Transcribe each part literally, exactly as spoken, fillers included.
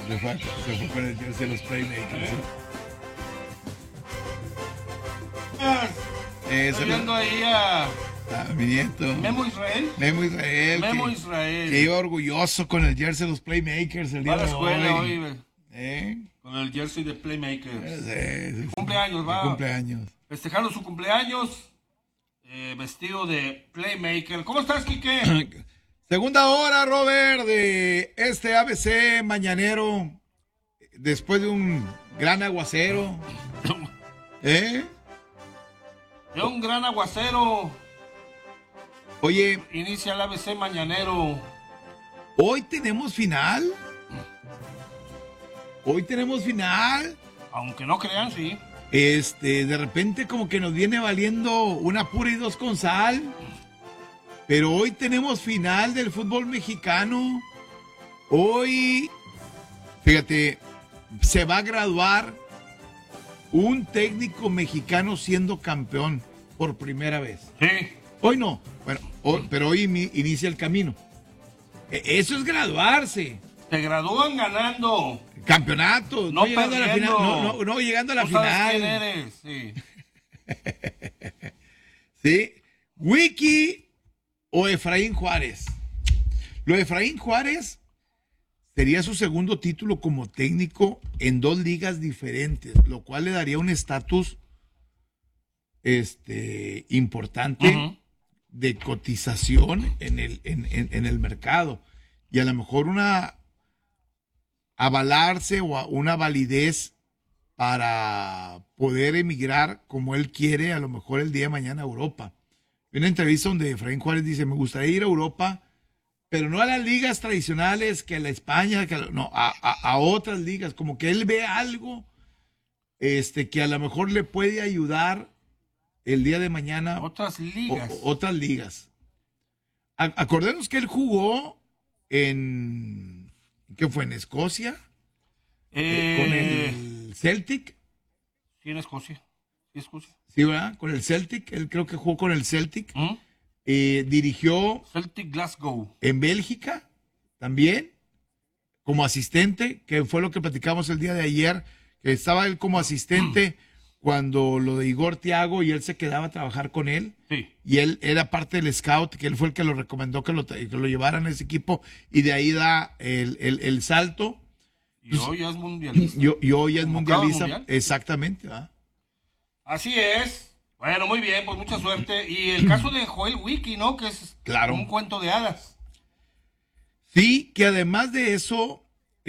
Se fue, se fue con el jersey de los Playmakers. Eh, Estoy viendo ahí a ah, mi nieto. Memo Israel. Memo Israel. Memo que, Israel. Que iba orgulloso con el jersey de los Playmakers el día Va a la de escuela hoy. hoy, ¿Eh? con el jersey de Playmakers. Eh, sí, sí, Cumpleaños, va. Cumpleaños. Festejando su cumpleaños, eh, vestido de Playmaker. ¿Cómo estás, Quique? Segunda hora, Robert, de este A B C mañanero, después de un gran aguacero. ¿Eh? De un gran aguacero. Oye, Inicia el A B C mañanero. hoy tenemos final. Hoy tenemos final. Aunque no crean, sí. Este, de repente como que nos viene valiendo una pura y dos con sal. Pero hoy tenemos final del fútbol mexicano. Hoy, fíjate, se va a graduar un técnico mexicano siendo campeón por primera vez. Sí. Hoy no, bueno, hoy, pero hoy mi, inicia el camino. E- eso es graduarse. Se gradúan ganando. Campeonato, no, No llegando a la final, perdiendo. no, no, no llegando a la Tú sabes final. quién eres, sí. ¿Sí? Wiki o Efraín Juárez. Lo de Efraín Juárez sería su segundo título como técnico en dos ligas diferentes, lo cual le daría un estatus este, importante Uh-huh. de cotización en el, en, en, en el mercado. Y a lo mejor una avalarse o a- una validez para poder emigrar como él quiere, a lo mejor el día de mañana a Europa. Hay una entrevista donde Efraín Juárez dice, me gustaría ir a Europa, pero no a las ligas tradicionales, que a la España, que a, la- no, a, a- a otras ligas, como que él ve algo este, que a lo mejor le puede ayudar el día de mañana Otras o- ligas. o- otras ligas. A- acordemos que él jugó en, ¿qué fue? ¿En Escocia? Eh, Con el Celtic. Sí, en Escocia. Sí, Escocia. Sí, ¿verdad? Con el Celtic. Él creo que jugó con el Celtic. ¿Mm? Eh, dirigió Celtic Glasgow. en Bélgica también como asistente, que fue lo que platicamos el día de ayer, que estaba él como asistente cuando lo de Igor Thiago y él se quedaba a trabajar con él. Sí. Y él era parte del scout, que él fue el que lo recomendó que lo, que lo llevaran a ese equipo, y de ahí da el, el, el salto. Y hoy ya es mundialista. Y, y hoy es Convocado al mundialista. mundial. Exactamente. ¿verdad? Así es. Bueno, muy bien, pues mucha suerte. Y el caso de Joel Wiki, ¿no? Que es Claro. un cuento de hadas. Sí, que además de eso,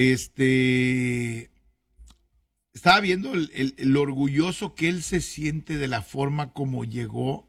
este, estaba viendo el, el- el orgulloso que él se siente de la forma como llegó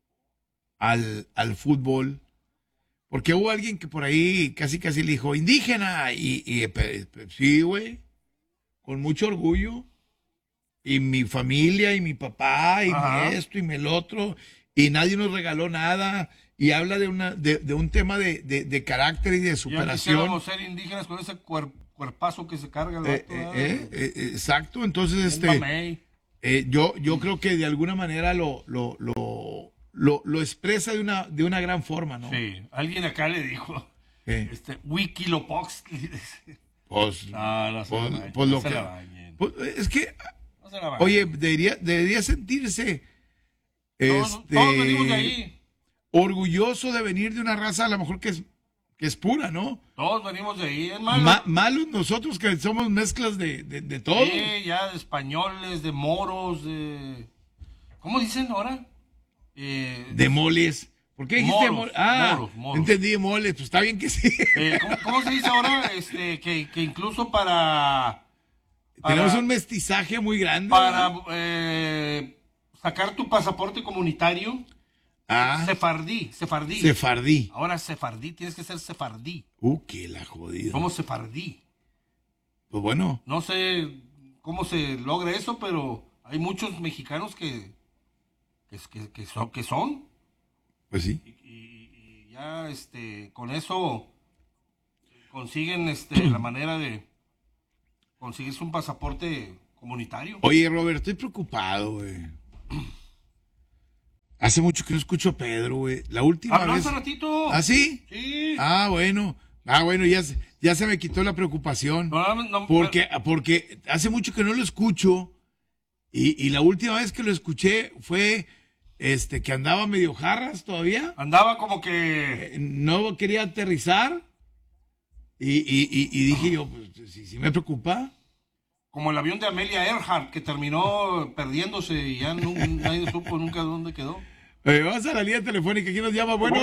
al, al fútbol, porque hubo alguien que por ahí casi casi le dijo, indígena, y, y pe- pe- sí, güey, con mucho orgullo, y mi familia, y mi papá, y Ajá. mi esto, y mi el otro, y nadie nos regaló nada, y habla de, una, de, de un tema de, de- de carácter y de Ya superación. quisiéramos ser indígenas con ese cuer- cuerpazo que se carga el Eh, vato, eh, ¿verdad? eh, eh, exacto, entonces Un este, mamey. eh, yo, yo creo que de alguna manera lo, lo, lo, lo, lo expresa de una, de una gran forma, ¿no? Sí, alguien acá le dijo, Eh, este, Wikilopox. pues, No, no se pues, la bañen, pues no lo se que, la bañen. pues, es que, No se la bañen. oye, debería, debería sentirse todos, este, todos venimos de ahí, orgulloso de venir de una raza a lo mejor que es, que es pura, ¿no? todos venimos de ahí, es malo. Ma- malos nosotros que somos mezclas de, de, de todo. Sí, ya de españoles, de moros, de... ¿Cómo dicen ahora? Eh, De moles. ¿Por qué dijiste Moros, moles? Ah, moros, moros. entendí moles, pues está bien que sí. eh, ¿cómo, cómo se dice ahora? Este, que, que incluso para... para Tenemos un mestizaje muy grande. para ¿verdad? eh, sacar tu pasaporte comunitario, Ah, sefardí, sefardí. sefardí. Ahora sefardí, tienes que ser sefardí. Uh, qué la jodida. Somos sefardí. Pues bueno, No sé cómo se logra eso, pero hay muchos mexicanos que, que, que, que son, que son. pues sí. Y, y- y ya este, con eso consiguen este, la manera de conseguirse un pasaporte comunitario. Oye, Robert, estoy preocupado, güey. Hace mucho que no escucho a Pedro, güey. La última Habló vez. hace ratito. ¿Ah, sí? Sí. Ah, bueno. Ah, bueno, ya, se- ya se me quitó la preocupación. No, no, no, Porque, porque hace mucho que no lo escucho. Y, y la última vez que lo escuché fue este que andaba medio jarras todavía. andaba como que Eh, No quería aterrizar. Y, y, y, y dije yo, pues sí, sí me preocupa. como el avión de Amelia Earhart que terminó perdiéndose y ya no, nadie supo nunca dónde quedó. Eh, vamos a la línea telefónica. ¿Quién nos llama? Bueno,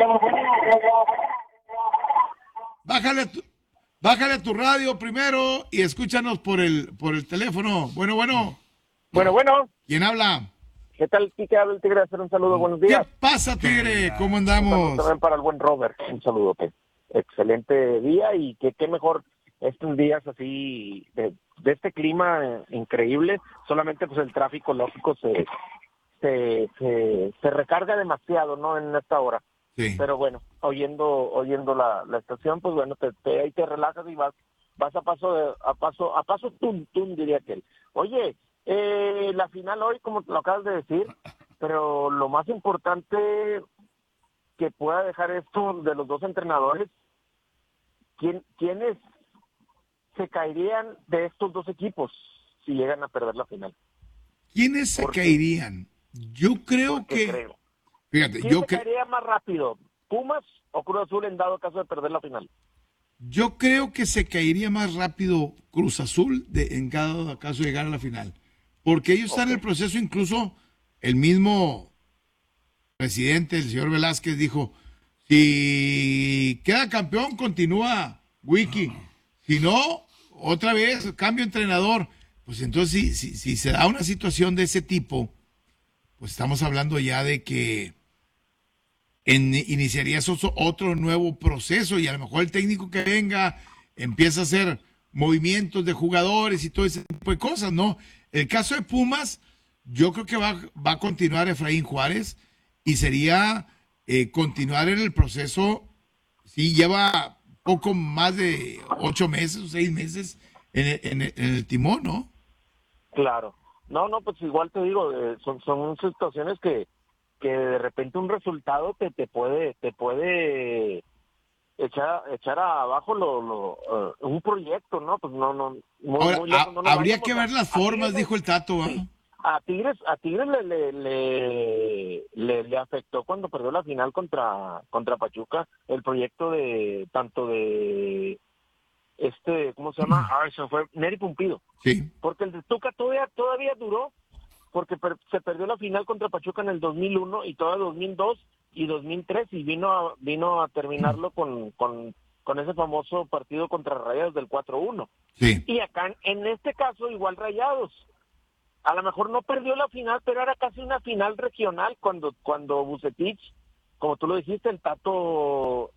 bájale a tu, bájale a tu radio primero y escúchanos por el, por el teléfono. Bueno, bueno. Bueno, bueno, ¿Quién habla? ¿qué tal? Quique habla el Tigre, hacer un saludo, buenos ¿Qué días. pasa, Tigre? ¿Cómo Un saludo andamos? también para el buen Robert, un saludo, pues. Excelente día y que qué mejor estos días así de, de este clima eh, increíble, solamente pues el tráfico lógico se, se, se, se recarga demasiado, ¿no? En esta hora. Sí. Pero bueno, oyendo oyendo la, la estación, pues bueno, te, te, ahí te relajas y vas vas a paso de, a paso a paso tum tum diría aquel. Oye, eh, la final hoy, como lo acabas de decir, pero lo más importante que pueda dejar esto de los dos entrenadores, ¿quién, ¿quiénes se caerían de estos dos equipos si llegan a perder la final? ¿Quiénes se ¿Por qué? caerían? Yo creo Porque que, creo. fíjate, ¿Quién yo, se cre- caería más rápido? ¿Pumas o Cruz Azul en dado caso de perder la final? yo creo que se caería más rápido Cruz Azul de, en cada caso de llegar a la final. Porque ellos están en el Ok. proceso, incluso el mismo presidente, el señor Velázquez, dijo, si queda campeón, continúa Wiki. Si no, otra vez, cambio entrenador. Pues entonces, si, si, si se da una situación de ese tipo, pues estamos hablando ya de que en, iniciaría eso- otro nuevo proceso y a lo mejor el técnico que venga empieza a hacer movimientos de jugadores y todo ese tipo de cosas, ¿no? El caso de Pumas, yo creo que va, va a continuar Efraín Juárez y sería eh, continuar en el proceso. Sí, lleva poco más de ocho meses o seis meses en el, en el- en el timón, ¿no? Claro. No, no, pues igual te digo, eh, son, son situaciones que, que de repente un resultado te, te puede te puede echar echar abajo lo, lo eh, un proyecto, ¿no? Pues no, no, muy, Ahora, muy ha- lejos no nos habría vayamos. que A- ver las a formas, Tigres- dijo el Tato, ¿va? sí, a Tigres, a Tigres le, le, le, le, le afectó cuando perdió la final contra, contra Pachuca, el proyecto de, tanto de, este, ¿cómo se llama? Ah, se fue Neri Pumpido. Sí, Porque el de Tuca todavía, todavía duró, porque per- se perdió la final contra Pachuca en el dos mil uno y todavía dos mil dos y dos mil tres y vino a, vino a terminarlo con, con, con ese famoso partido contra Rayados del cuatro uno. sí. Y acá, en, en este caso, igual Rayados. A lo mejor no perdió la final, pero era casi una final regional cuando, cuando Vucetich, como tú lo dijiste, el Tato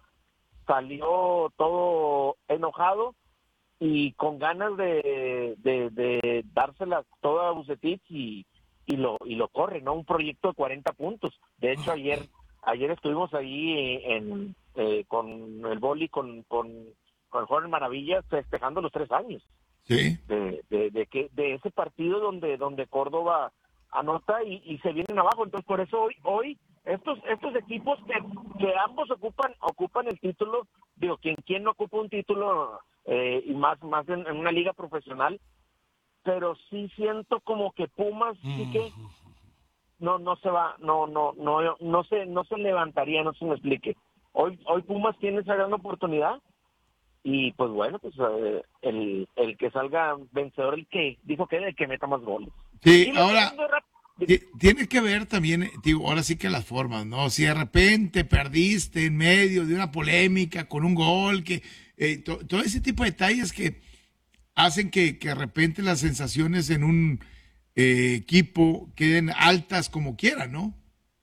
salió todo enojado y con ganas de, de, de dársela toda a Vucetich y, y lo y lo corre, ¿no? Un proyecto de cuarenta puntos. De hecho, ayer ayer estuvimos ahí en, eh, con el boli, con, con, con el joven Maravillas, festejando los tres años Sí. de, de, de que de ese partido donde donde Córdoba anota y, y se vienen abajo. Entonces, por eso hoy hoy estos estos equipos que, que ambos ocupan ocupan el título, digo, quien quien no ocupa un título eh, y más más en, en una liga profesional, pero sí siento como que Pumas sí que no no se va, no no no no se no se levantaría, no se me explique. Hoy hoy Pumas tiene esa gran oportunidad. Y pues bueno, pues eh, el, el que salga vencedor, el que dijo que el que meta más goles. Sí, Y lo ahora, segundo, rap- ti- tiene que ver también, eh, digo, ahora sí que las formas, ¿no? Si de repente perdiste en medio de una polémica con un gol, que eh, to- todo ese tipo de detalles que hacen que, que de repente las sensaciones en un eh, equipo queden altas como quieran, ¿no?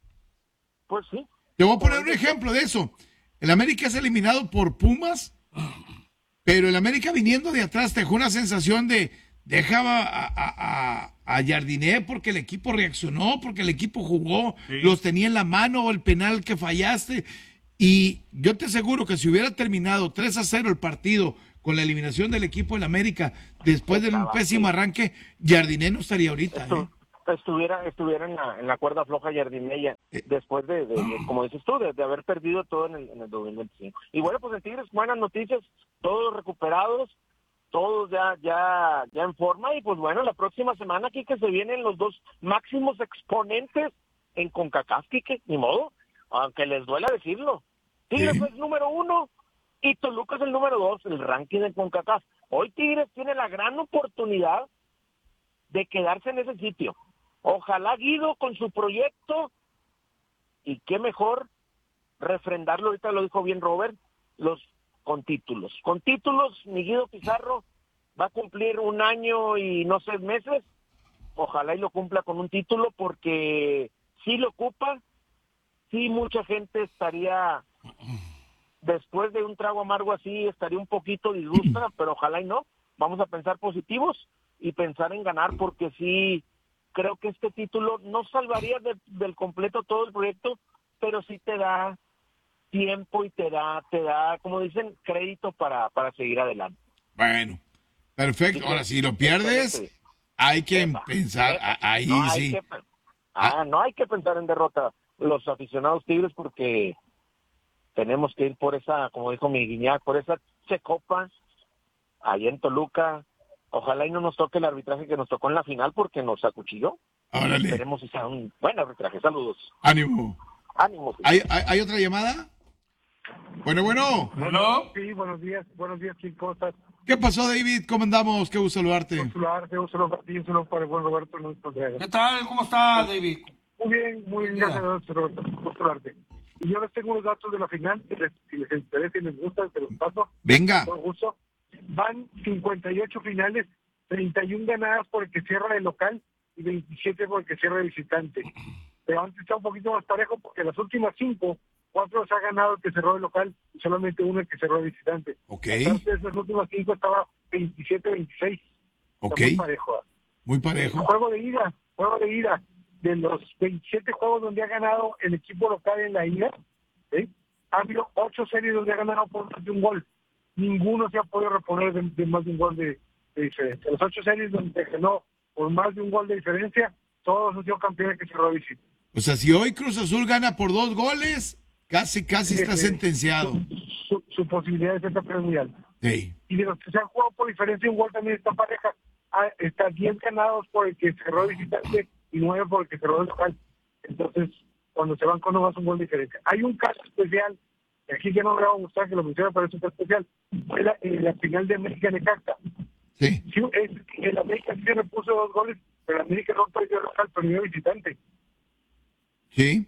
pues sí. Te voy a poner Por un eso- ejemplo de eso. El América es eliminado por Pumas, pero el América viniendo de atrás te dejó una sensación de dejaba a, a, a, a Jardiné porque el equipo reaccionó, porque el equipo jugó, Sí. los tenía en la mano, el penal que fallaste. Y yo te aseguro que si hubiera terminado tres a cero el partido con la eliminación del equipo del América después de un Estaba, pésimo sí. arranque, Jardiné no estaría ahorita. Esto- ¿eh? estuviera estuviera en la, en la cuerda floja Jardineya Eh. después de, de, de, como dices tú, de, de haber perdido todo en el, en el dos mil veinticinco. Y bueno, pues en Tigres, buenas noticias, todos recuperados, todos ya ya ya en forma, y pues bueno, la próxima semana aquí que se vienen los dos máximos exponentes en CONCACAF, que ni modo, aunque les duela decirlo. Tigres Sí. es número uno y Toluca es el número dos, el ranking de CONCACAF. Hoy Tigres tiene la gran oportunidad de quedarse en ese sitio. Ojalá Guido con su proyecto, y qué mejor refrendarlo, ahorita lo dijo bien Robert, los con títulos. Con títulos, mi Guido Pizarro va a cumplir un año y no seis meses. Ojalá y lo cumpla con un título, porque si lo ocupa, sí mucha gente estaría, después de un trago amargo así, estaría un poquito disgusta, pero ojalá y no. Vamos a pensar positivos y pensar en ganar, porque sí creo que este título no salvaría de, del completo todo el proyecto, pero sí te da tiempo y te da, te da, como dicen, crédito para, para seguir adelante. Bueno, perfecto. Ahora, si lo pierdes, hay que Epa, pensar, epa. a- ahí No hay sí. que, ah, no hay que pensar en derrota los aficionados Tigres, porque tenemos que ir por esa, como dijo mi Guiñac, por esa checopa ahí en Toluca. Ojalá y no nos toque el arbitraje que nos tocó en la final, porque nos acuchilló. Órale, Esperemos que sea un buen arbitraje. Saludos. ánimo. Ánimo. ¿Hay, hay, hay otra llamada? Bueno, bueno. Bueno, Sí, buenos días, buenos días, Kim, ¿cómo estás? ¿Qué pasó, David? ¿Cómo andamos? Qué gusto saludarte. Un saludo, un saludo para ti, un saludo para el buen Roberto Luis Contreras. ¿qué tal? ¿Cómo está, David? Muy bien, muy bien, gracias a Dios, Roberto, gusto saludarte. Y yo les tengo unos datos de la final, si les, si les interesa y les gusta, te los paso, Venga. con gusto. Van cincuenta y ocho finales, treinta y uno ganadas por el que cierra de local y veintisiete por el que cierra de visitante. Pero antes está un poquito más parejo, porque las últimas cinco, cuatro se ha ganado el que cerró de local y solamente uno el que cerró de visitante. Ok. Entonces, esas últimas cinco estaba veintisiete veintiséis. Ok. Está muy parejo. ¿eh? Muy El parejo. juego de ida, juego de ida, de los veintisiete juegos donde ha ganado el equipo local en la ida, ¿sí? Ha habido ocho series donde ha ganado por más de un gol. Ninguno se ha podido reponer de, de más de un gol de, de diferencia. Las ocho series donde ganó por más de un gol de diferencia, todos han sido campeones que cerró de visita. O sea, si hoy Cruz Azul gana por dos goles, casi, casi está Sí, sí. sentenciado. Su, su posibilidad de ser campeón mundial. Sí. Y de los que se han jugado por diferencia un gol también está pareja. Ah, está diez ganados por el que cerró de visitante y nueve por el que cerró de local. Entonces, cuando se van con uno más un gol de diferencia. Hay un caso especial, que aquí ya no me va a gustar que lo mencione, pero es súper especial. Fue la, eh, la final de América Necaxa. Sí. Sí, es, el América sí repuso dos goles, pero el América no perdió de local, perdió de visitante. Sí.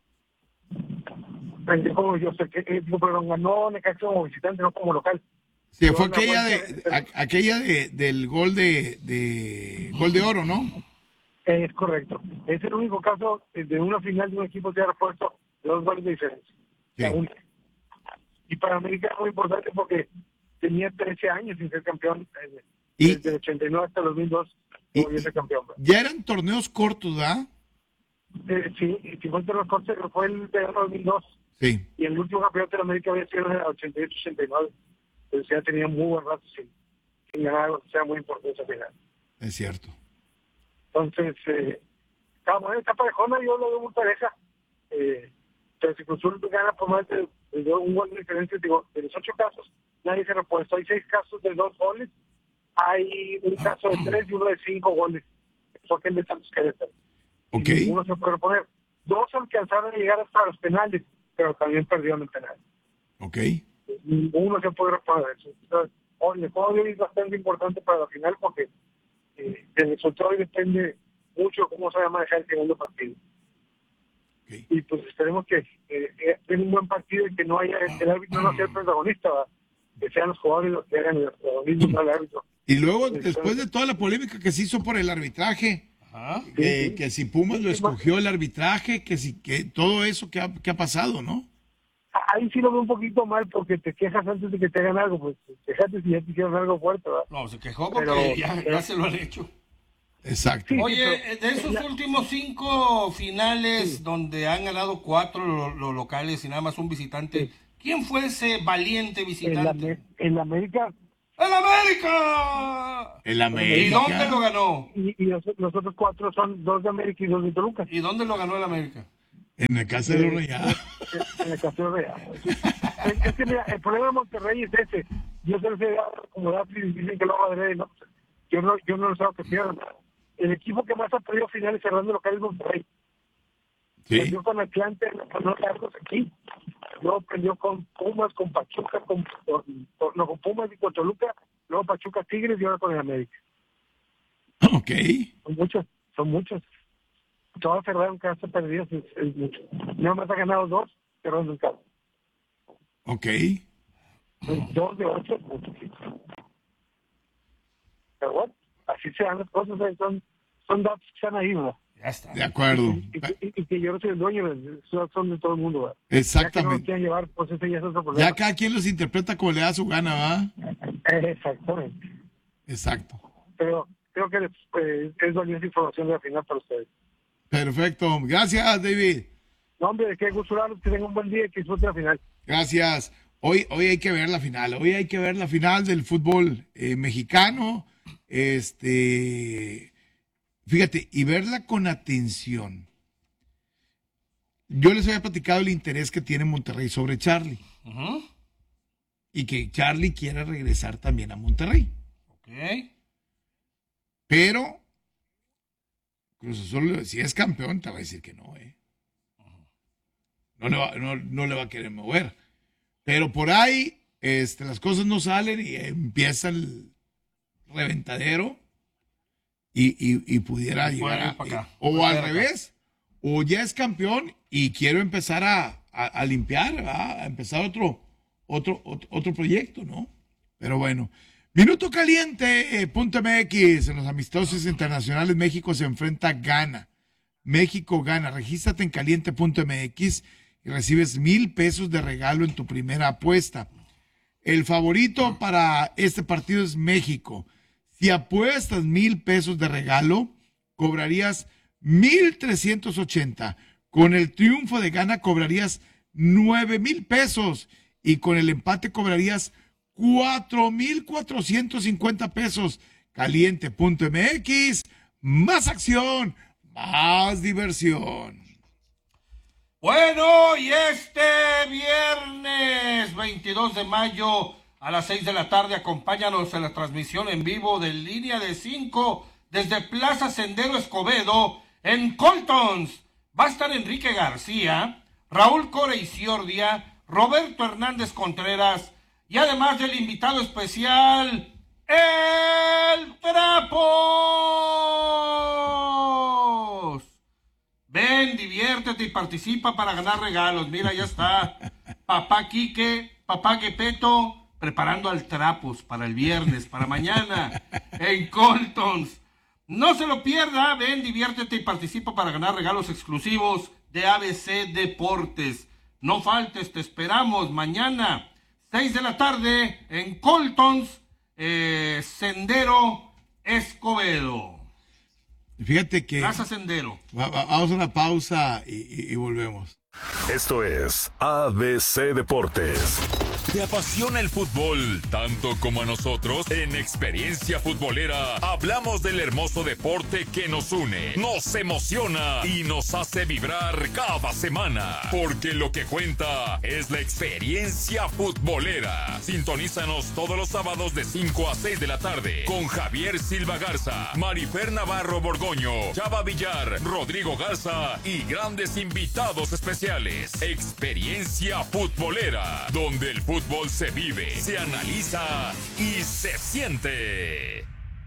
Como yo sé que, eh, digo, perdón, ganó Necaxa como visitante, no como local. Sí, Pero fue una aquella vuelta- de a- aquella de, del gol de, de gol de oro, ¿no? Es correcto. Es el único caso de una final de un equipo que ha repuesto dos goles de diferencia. Sí. La única. Y para América es muy importante porque tenía trece años sin ser campeón. eh, Y- Desde el ochenta y nueve hasta el dos mil dos Y- no volvió a ser campeón. Ya eran torneos cortos, ¿verdad? Eh, sí, y si fue los cortes, fue el verano dos mil dos. Sí. Y el último campeonato de América había sido en el ochenta y ocho ochenta y nueve. Entonces ya tenía muy buen rato sin, sin ganar algo que sea muy importante esa final. Es cierto. Entonces, eh, está bueno, está parejona, yo lo veo muy pareja. Eh, pero si Cruz Azul gana por más de, de un gol de diferencia, digo, de los ocho casos, nadie se ha repuesto. Hay seis casos de dos goles, hay un caso de tres y uno de cinco goles. Eso que el de Santos Querétaro. Ok. Y ninguno se puede reponer. Dos alcanzaron a llegar hasta los penales, pero también perdieron el penal. Ok. Ninguno se puede reponer. Entonces, el juego de hoy es bastante importante para la final porque eh, el resultado hoy depende mucho de cómo se va a manejar el segundo partido. Ok. Y pues esperemos que eh, tenga un buen partido y que no haya el árbitro no sea el protagonista, ¿verdad? Que sean los jugadores los que hagan el protagonismo, no el árbitro. Y luego, después de toda la polémica que se hizo por el arbitraje, Ajá. que, sí. que si Pumas lo Sí, escogió el arbitraje, que si que todo eso que ha, que ha pasado, ¿no? Ahí sí lo veo un poquito mal porque te quejas antes de que te hagan algo, pues quejate si ya te hicieron algo fuerte, ¿verdad? No, se quejó porque Pero- ya, ya se lo han hecho. Exacto. Sí, Oye, pero- de esos la- últimos cinco finales donde han ganado cuatro los lo locales y nada más un visitante, ¿quién fue ese valiente En la, visitante? en la América, ¡El América! El América. ¿Y dónde lo ganó? Y, y los, los otros cuatro son dos de América y dos de Toluca. ¿Y dónde lo ganó el América? En el caso de los Rayados. En el caso de Rayados. Es, es que mira, el problema de Monterrey es ese. Yo se los he dado como datos y dicen que lo va a ver, ¿no? Yo no, yo no lo sé que pierdan. El equipo que más ha perdido finales cerrando local es Monterrey. Sí. Perdió con Atlante, con los largos aquí. Luego perdió con Pumas, con Pachuca, con, con, con, no, con Pumas y con Toluca. Luego Pachuca, Tigres y ahora con el América. Ok. Son muchos, son muchos. Todos cerraron casa perdidos, es, es mucho. Nada más ha ganado dos, cerrando el casa. Ok. Dos de ocho, mucho. Pero bueno, así se dan las cosas, son, son datos que están ahí, ¿verdad? Ya está. De acuerdo. Y, y, y, y que yo no soy el dueño, son de todo el mundo, ¿verdad? Exactamente. Ya que no lo quieren llevar, pues ese ya es otro problema. Ya cada quien los interpreta como le da su gana, ¿va? Exactamente. Exacto. Pero creo que eh, es valiosa información de la final para ustedes. Perfecto. Gracias, David. No, hombre, qué gusto darlos, que tengan un buen día y que disfruten la final. Gracias. Hoy, hoy hay que ver la final. Hoy hay que ver la final del fútbol eh, mexicano. Este, fíjate, y verla con atención. Yo les había platicado el interés que tiene Monterrey sobre Charlie. Uh-huh. Y que Charlie quiere regresar también a Monterrey. Ok. Pero Cruz Azul, si es campeón, te va a decir que no, ¿eh? No le va, no, no le va a querer mover. Pero por ahí este, las cosas no salen y empieza el reventadero y, y, y pudiera Y llegar a... para acá. O Para al acá. revés, o ya es campeón y quiero empezar a, a, a limpiar, ¿verdad? A empezar otro, otro, otro, otro proyecto, ¿no? Pero bueno. Minuto caliente, eh, punto M X, en los amistosos internacionales México se enfrenta a Ghana. México gana. Regístrate en caliente punto M X y recibes mil pesos de regalo en tu primera apuesta. El favorito para este partido es México. Si apuestas mil pesos de regalo, cobrarías mil trescientos ochenta. Con el triunfo de Ghana cobrarías nueve mil pesos y con el empate cobrarías cuatro mil cuatrocientos cincuenta pesos. caliente punto M X, más acción, más diversión. Bueno, y este viernes veintidós de mayo a las seis de la tarde, acompáñanos en la transmisión en vivo de Línea de cinco desde Plaza Sendero Escobedo en Coltons. Va a estar Enrique García, Raúl Core Isiordia, Roberto Hernández Contreras y además del invitado especial, El Trapos. Ven, diviértete y participa para ganar regalos. Mira, ya está papá Quique, papá Gepeto, preparando al Trapos para el viernes, para mañana, en Coltons. No se lo pierda, ven, diviértete y participa para ganar regalos exclusivos de A B C Deportes. No faltes, te esperamos mañana, seis de la tarde, en Coltons, eh, Sendero Escobedo. Fíjate que... Plaza Sendero. Va, va, vamos a una pausa y, y, y volvemos. Esto es A B C Deportes. ¿Te apasiona el fútbol tanto como a nosotros? En Experiencia Futbolera hablamos del hermoso deporte que nos une, nos emociona y nos hace vibrar cada semana. Porque lo que cuenta es la experiencia futbolera. Sintonízanos todos los sábados de cinco a seis de la tarde con Javier Silva Garza, Marifer Navarro Borgoño, Chava Villar, Rodrigo Garza y grandes invitados especiales. Experiencia Futbolera, donde el fútbol se vive, se analiza y se siente.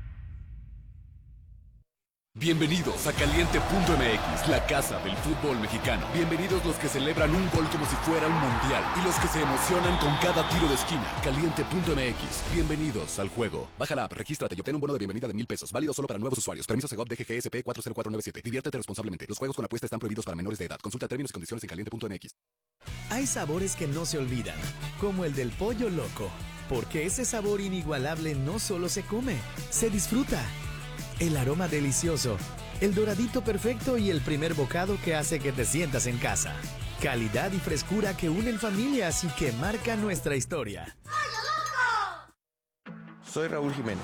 Bienvenidos a caliente punto M X, la casa del fútbol mexicano. Bienvenidos los que celebran un gol como si fuera un mundial y los que se emocionan con cada tiro de esquina. caliente punto M X, bienvenidos al juego. Baja la app, regístrate y obtén un bono de bienvenida de mil pesos, válido solo para nuevos usuarios. Permiso Segov D G G S P cuatro cero cuatro nueve siete. Diviértete responsablemente. Los juegos con apuesta están prohibidos para menores de edad. Consulta términos y condiciones en caliente punto M X. Hay sabores que no se olvidan, como el del pollo loco, porque ese sabor inigualable no solo se come, se disfruta. El aroma delicioso, el doradito perfecto y el primer bocado que hace que te sientas en casa. Calidad y frescura que unen familias y que marcan nuestra historia. Soy Raúl Jiménez.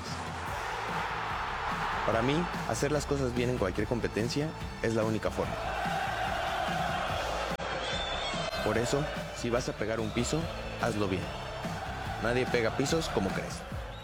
Para mí, hacer las cosas bien en cualquier competencia es la única forma. Por eso, si vas a pegar un piso, hazlo bien. Nadie pega pisos como Crest.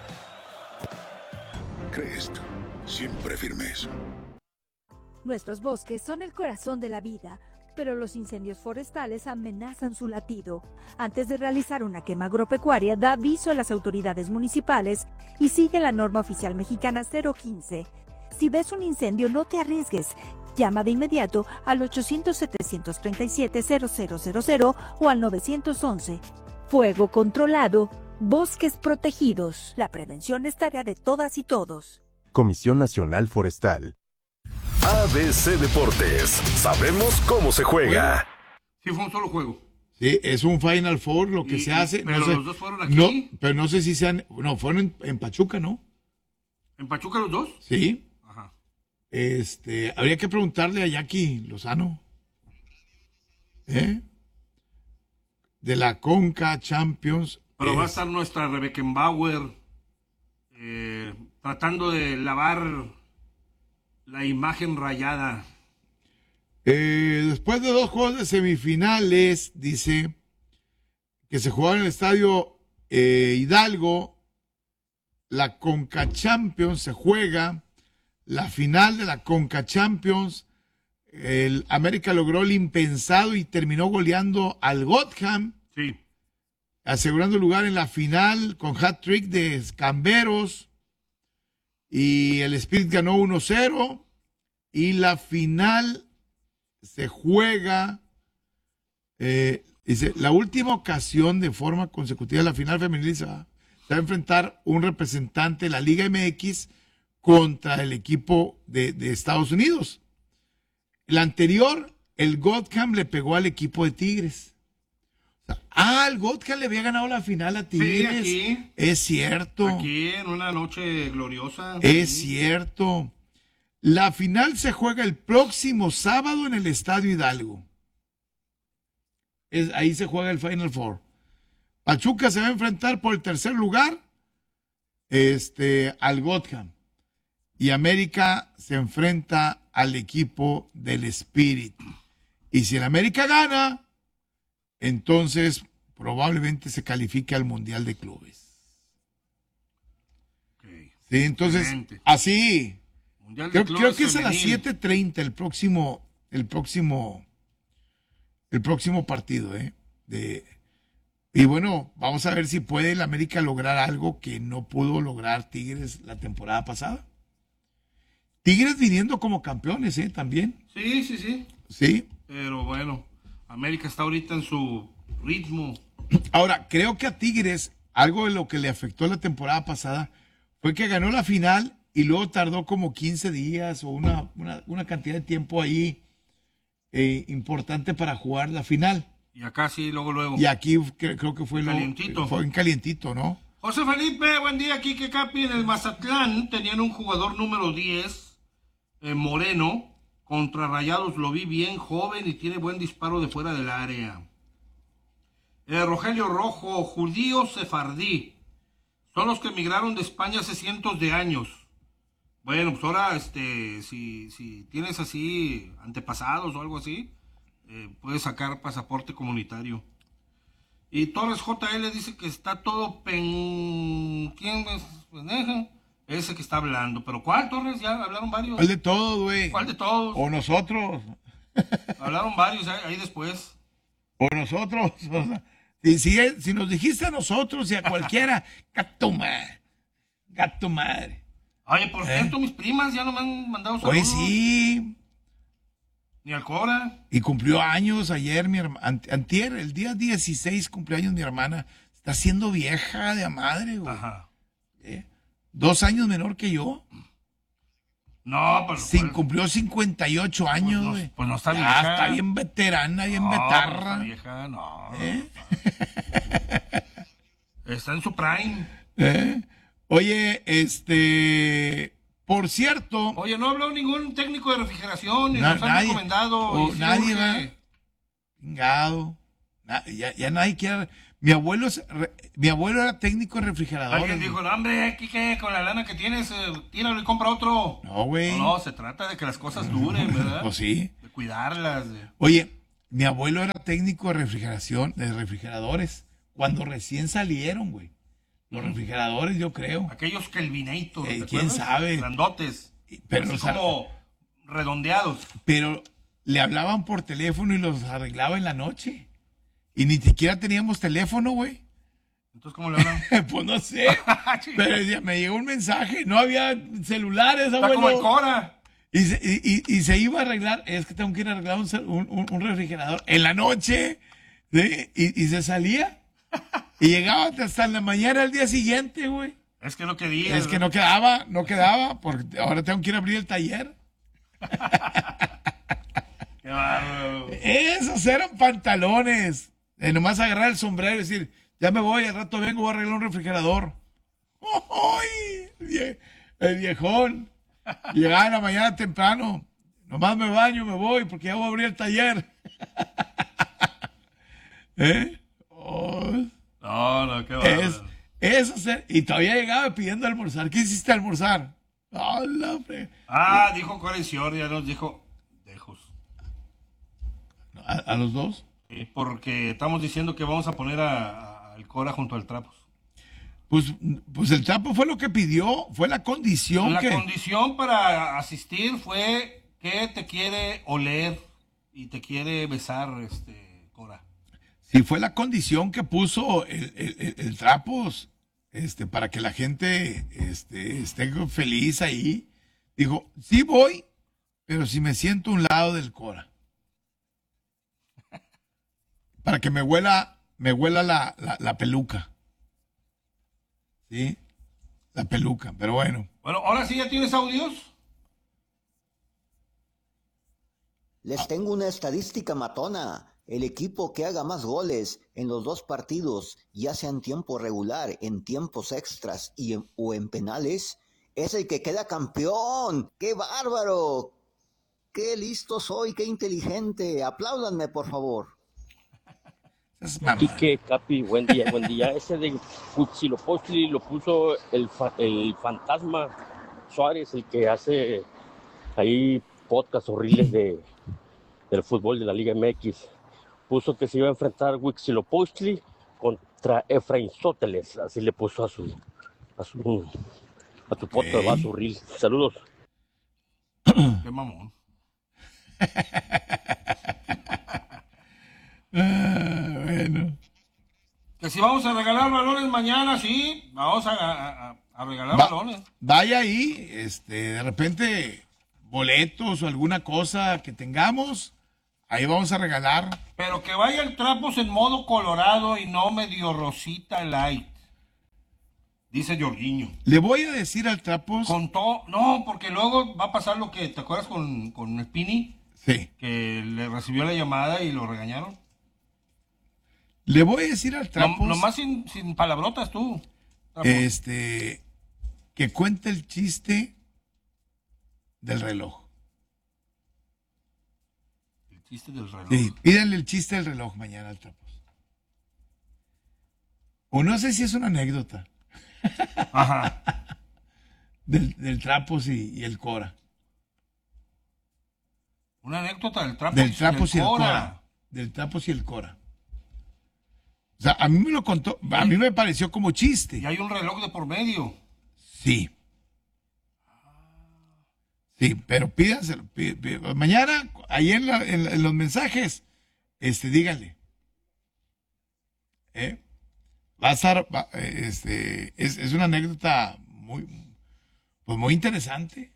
Crest, siempre firmes. Nuestros bosques son el corazón de la vida, pero los incendios forestales amenazan su latido. Antes de realizar una quema agropecuaria, da aviso a las autoridades municipales y sigue la norma oficial mexicana cero quince. Si ves un incendio, no te arriesgues. Llama de inmediato al ochocientos, setecientos treinta y siete, cero cero cero cero o al nueve once. Fuego controlado, bosques protegidos. La prevención es tarea de todas y todos. Comisión Nacional Forestal. A B C Deportes. Sabemos cómo se juega. Sí, fue un solo juego. Sí, es un Final Four lo que Y- se hace. pero no sé, los dos fueron aquí. No, pero no sé si sean. No, fueron en, en Pachuca, ¿no? ¿En Pachuca los dos? Sí. Ajá. Este, habría que preguntarle a Jackie Lozano. ¿Eh? De la Conca Champions. Pero va a Es- estar nuestra Rebeckenbauer eh, tratando de lavar la imagen rayada. Eh, después de dos juegos de semifinales, dice que se jugaron en el estadio eh, Hidalgo, la Conca Champions se juega, la final de la Conca Champions, el América logró el impensado y terminó goleando al Gotham, Sí. asegurando lugar en la final con hat-trick de Camberos, y el Spirit ganó uno cero, y la final se juega, eh, dice, la última ocasión de forma consecutiva la final femenil se va, se va a enfrentar un representante de la Liga M X contra el equipo de, de Estados Unidos. La anterior, el Gotham le pegó al equipo de Tigres. O sea, ah, el Gotham le había ganado la final a Tigres. Sí, aquí. Es cierto. Aquí en una noche gloriosa. Es Sí. cierto. La final se juega el próximo sábado en el Estadio Hidalgo. Es, ahí se juega el Final Four. Pachuca se va a enfrentar por el tercer lugar este, al Gotham. Y América se enfrenta al equipo del Spirit. Y si el América gana, entonces probablemente se califique al Mundial de Clubes. Okay. Sí, entonces, Excelente. así. Mundial de Creo, Clubes creo que es a las femenil. siete treinta el próximo, el próximo, el próximo partido, ¿eh? De, y bueno, vamos a ver si puede el América lograr algo que no pudo lograr Tigres la temporada pasada. Tigres viniendo como campeones, ¿eh? También. Sí, sí, sí. Sí. Pero bueno, América está ahorita en su ritmo. Ahora, creo que a Tigres, algo de lo que le afectó la temporada pasada fue que ganó la final y luego tardó como quince días o una, una, una cantidad de tiempo ahí eh, importante para jugar la final. Y acá sí, luego, luego. Y aquí cre- creo que fue, lo, Calientito. fue en calientito, ¿no? José Felipe, buen día, Quique Capi. En el Mazatlán tenían un jugador número diez, eh, Moreno, contra Rayados. Lo vi bien joven y tiene buen disparo de fuera del área. Eh, Rogelio Rojo, judío sefardí. Son los que emigraron de España hace cientos de años. Bueno, pues ahora, este, si, si tienes así antepasados o algo así, eh, puedes sacar pasaporte comunitario. Y Torres J L dice que está todo pen... ¿Quién es? Pendeja. Ese que está hablando. ¿Pero cuál, Torres? Ya hablaron varios. ¿Cuál de todos, güey? ¿Cuál de todos? O nosotros. Hablaron varios ahí, ahí después. O nosotros. O sea, si, si, si nos dijiste a nosotros y a cualquiera, gato madre. Gato madre. Oye, por ¿Eh? cierto, mis primas ya no me han mandado saludos. Oye, sí. Ni al Cora. Y cumplió años ayer, mi hermana. Antier, el día dieciséis cumplió años mi hermana. Está siendo vieja de a madre, güey. Ajá. ¿Eh? Dos años menor que yo. No, pero... Sin, cumplió cincuenta y ocho años, no- güey. pues no está Ya vieja. está bien veterana, bien No, betarra. no está vieja, no. ¿Eh? Está en su prime. ¿Eh? Oye, este... Por cierto... Oye, no habló ningún técnico de refrigeración, ni Na- nos han nadie. recomendado. O y sí nadie urge. va. Chingado. Na- ya, ya nadie quiere. Mi abuelo, es re- mi abuelo era técnico de refrigeradores. Alguien dijo, no, hombre, Quique, con la lana que tienes, eh, tíralo y compra otro. No, güey. No, no, se trata de que las cosas duren, ¿verdad? Pues sí. De cuidarlas. de- Oye, mi abuelo era técnico de refrigeración, de refrigeradores, cuando recién salieron, güey. Los refrigeradores, yo creo. Aquellos Kelvinator, Eh, ¿te ¿quién acuerdas? sabe? Grandotes. Pero, Así o sea, como redondeados. pero le hablaban por teléfono y los arreglaba en la noche. Y ni siquiera teníamos teléfono, güey. Entonces, ¿cómo le hablan? Pues no sé. Pero decía, me llegó un mensaje. No había celulares, Está abuelo. como el Cora. Y se, y, y- y se iba a arreglar. Es que tengo que ir a arreglar un, cel- un- un- un refrigerador en la noche. ¿Sí? Y, y se salía. Y llegaba hasta en la mañana al día siguiente, güey. Es que no quería. Es que no quedaba, no quedaba, porque ahora tengo que ir a abrir el taller. Qué bárbaro. Esos eran pantalones. De nomás agarrar el sombrero y decir, ya me voy, al rato vengo, voy a arreglar un refrigerador. ¡Ay! El vie- el viejón. Llegaba en la mañana temprano. Nomás me baño, me voy, porque ya voy a abrir el taller. ¿Eh? Oh, No, no, qué es, bárbaro. eso se- y todavía llegaba pidiendo almorzar. ¿Qué hiciste almorzar? ¡Ah, la fre- Ah, dijo Cora y Sior, ya nos dijo dejos. ¿A, a los dos? Sí, porque estamos diciendo que vamos a poner a- a- al Cora junto al Trapos. Pues, pues el trapo fue lo que pidió, fue la condición La que... condición para asistir fue que te quiere oler y te quiere besar, este, Cora. Sí, fue la condición que puso el, el- el- el Trapos, este, para que la gente este, esté feliz ahí. Dijo, sí voy, pero si me siento a un lado del Cora. Para que me huela, me huela la, la, la peluca. ¿Sí? La peluca, pero bueno. Bueno, ahora sí ya tienes audios. Les tengo una estadística matona. El equipo que haga más goles en los dos partidos, ya sea en tiempo regular, en tiempos extras y en- o en penales, es el que queda campeón. ¡Qué bárbaro! ¡Qué listo soy! ¡Qué inteligente! Apláudanme, por favor. Quique, Capi, buen día, buen día. Ese de Huitzilopochtli lo puso el, fa- el fantasma Suárez, el que hace ahí podcasts horribles de, del fútbol de la Liga M X. Puso que se iba a enfrentar Huitzilopochtli contra Efraín Sóteles, así le puso a su a su, a su podcast, a su reel. Saludos. Qué mamón. Ah, bueno. Que si vamos a regalar balones mañana, sí, vamos a, a- a- a regalar Va- balones. Vaya ahí, este, de repente, boletos o alguna cosa que tengamos, ahí vamos a regalar. Pero que vaya el Trapos en modo colorado y no medio rosita light. Dice Jorginho. Le voy a decir al Trapos. Con todo, no, porque luego va a pasar lo que, ¿te acuerdas con, con el Pini? Sí. Que le recibió la llamada y lo regañaron. Le voy a decir al Trapos. No, nomás sin, sin palabrotas tú. Trapos. Este, que cuente el chiste del reloj. El chiste del reloj. Sí, pídanle el chiste del reloj mañana al Trapos. O no sé si es una anécdota. Ajá. Del, del Trapos y, y el Cora. Una anécdota del Trapos, Del Trapos y el Cora. Cora. Del Trapos y el Cora. O sea, a mí me lo contó, a mí me pareció como chiste. Y hay un reloj de por medio. Sí. Sí, pero pídanselo. pí- pí- Mañana, ahí en, la- en la- en los mensajes, este, díganle. ¿Eh? Va a estar, va- eh, este, es, es una anécdota muy, pues muy interesante.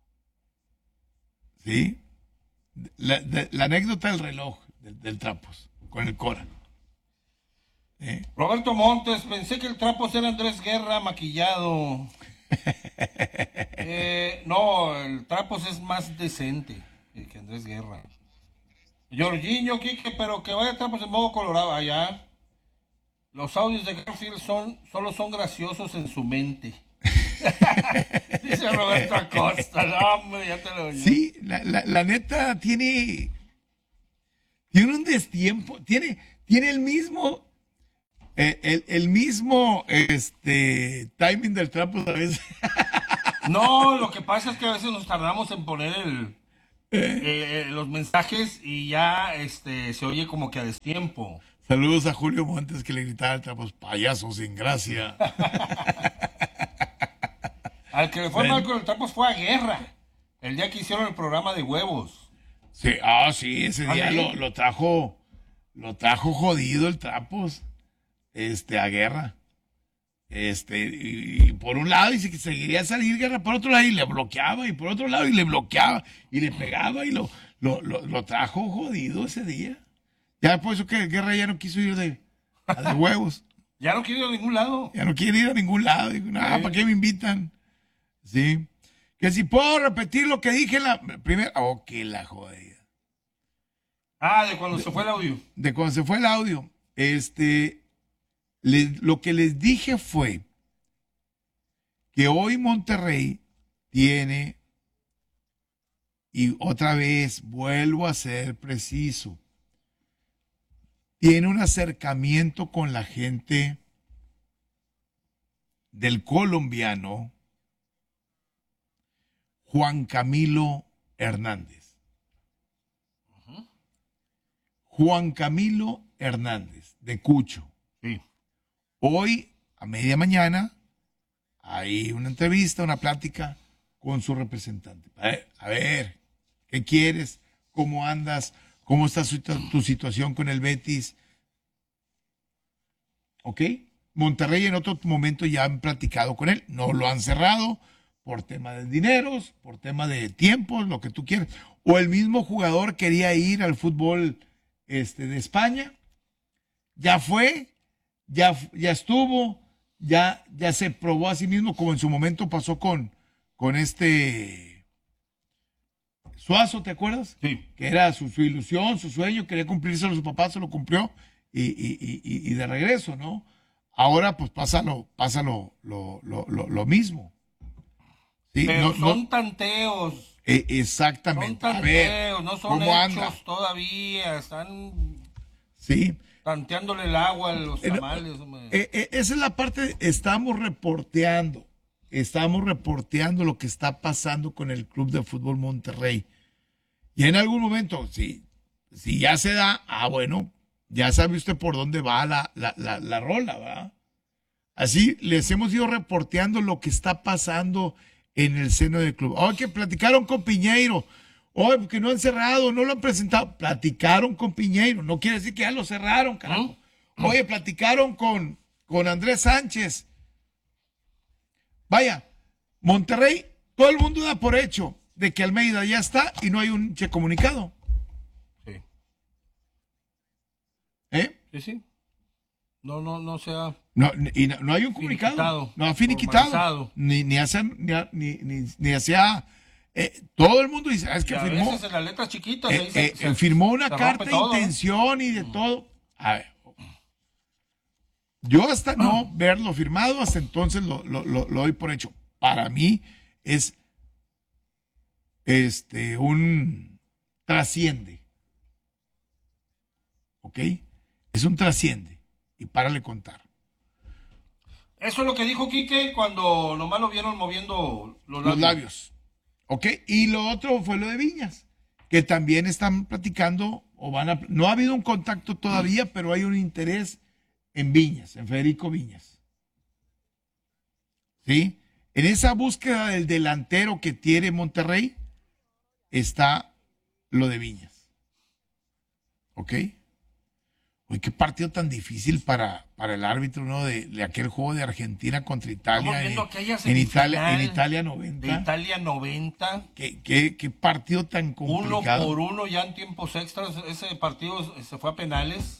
¿Sí? La, de- la anécdota del reloj, del, del Trapos, con el Cora. ¿Eh? Roberto Montes, pensé que el Trapos era Andrés Guerra maquillado. Eh, no, el Trapos es más decente que Andrés Guerra. Jorginho, Quique, pero que vaya Trapos en modo colorado allá. Los audios de Garfield son, solo son graciosos en su mente. Dice Roberto Acosta, no, hombre, ya te lo oí. Sí, la, la, la neta tiene, tiene un destiempo, tiene, tiene el mismo, El, el, el mismo este timing del trapo a veces. No, lo que pasa es que a veces nos tardamos en poner el, eh, eh, los mensajes y ya este se oye como que a destiempo. Saludos a Julio Montes que le gritaba al trapo, payaso sin gracia. Al que le fue mal con el trapo fue a Guerra, el día que hicieron el programa de huevos. Sí, ah, sí, ese día ¿Ah, sí? lo, lo trajo, lo trajo jodido el Trapos, este, a Guerra. Este, y, y por un lado dice que seguiría salir Guerra, por otro lado y le bloqueaba, y por otro lado y le bloqueaba, y le pegaba, y lo, lo, lo, lo trajo jodido ese día. Ya por eso que Guerra ya no quiso ir de, a de huevos. Ya no quiere ir a ningún lado. Ya no quiere ir a ningún lado. Digo, nada, Sí. ¿para qué me invitan? Sí. Que si puedo repetir lo que dije en la primera. Oh, que la jodida. Ah, de cuando se fue el audio. De cuando se fue el audio. Este. les- lo que les dije fue que hoy Monterrey tiene. Y otra vez vuelvo a ser preciso. Tiene un acercamiento con la gente del colombiano Juan Camilo Hernández. Juan Camilo Hernández, de Cucho. Sí. Hoy, a media mañana, hay una entrevista, una plática con su representante. A ver, a ver, ¿qué quieres? ¿Cómo andas? ¿Cómo está su- tu situación con el Betis? ¿Ok? Monterrey en otro momento ya han platicado con él, no lo han cerrado por tema de dineros, por tema de tiempos, lo que tú quieras. O el mismo jugador quería ir al fútbol este, de España, ya fue, ya, ya estuvo, ya, ya se probó a sí mismo, como en su momento pasó con, con este Suazo, ¿te acuerdas? Sí. Que era su, su ilusión, su sueño, quería cumplirse a su papá, se lo cumplió y, y, y, y- y de regreso, ¿no? Ahora pues pasa lo, pasa lo, lo, lo, lo- lo mismo. Sí, Pero no- no- son tanteos. eh, exactamente. Son A ver, tanteos, no son ¿cómo hechos anda? todavía. Están Sí. tanteándole el agua a los Eh, no, tamales. hombre. Eh, eh, esa es la parte, estamos reporteando, estamos reporteando lo que está pasando con el Club de Fútbol Monterrey. Y en algún momento, si, si ya se da, ah, bueno, ya sabe usted por dónde va la, la, la, la rola, ¿verdad? Así les hemos ido reporteando lo que está pasando en el seno del club. Hoy que platicaron con Piñeiro, hoy que no han cerrado, no lo han presentado, platicaron con Piñeiro, no quiere decir que ya lo cerraron, carajo. Oye, platicaron con, con Andrés Sánchez. Vaya, Monterrey, todo el mundo da por hecho de que Almeida ya está y no hay un che comunicado. Sí. ¿Eh? Sí, sí. No, no, no sea. No, y no, no hay un comunicado. Finiquitado, No ha finiquitado. formalizado. Ni, ni hace, ni, ni, ni, ni hacía. Eh, todo el mundo dice, ah, es que Y a firmó. veces en las letras chiquitas eh, ahí se- eh, se- firmó una se rompe carta de todo, ¿no? intención y de todo. A ver. Yo hasta no verlo firmado, hasta entonces lo, lo, lo, lo doy por hecho. Para mí es este un trasciende. ¿Ok? Es un trasciende. Y párale contar. Eso es lo que dijo Quique cuando nomás lo vieron moviendo los labios. Los labios. ¿Ok? Y lo otro fue lo de Viñas, que también están platicando o van a... No ha habido un contacto todavía, pero hay un interés en Viñas, en Federico Viñas. ¿Sí? En esa búsqueda del delantero que tiene Monterrey está lo de Viñas. ¿Ok? Uy, qué partido tan difícil para, para el árbitro, ¿no? De, de aquel juego de Argentina contra Italia. Estamos viendo en, aquella en Italia, en semifinal Italia noventa. De Italia noventa. ¿Qué, qué, qué partido tan Uno complicado? por uno ya en tiempos extras. Ese partido se fue a penales.